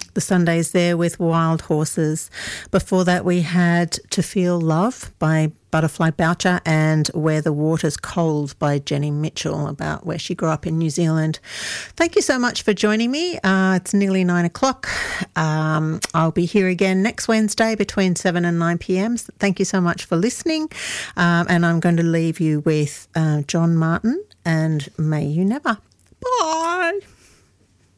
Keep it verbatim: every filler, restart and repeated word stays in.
the Sundays there with Wild Horses. Before that, we had To Feel Love by Butterfly Boucher and Where the Water's Cold by Jenny Mitchell, about where she grew up in New Zealand. Thank you so much for joining me. Uh, it's nearly nine o'clock. Um, I'll be here again next Wednesday between seven and nine p.m. Thank you so much for listening. Um, and I'm going to leave you with uh, John Martin and May You Never. Bye.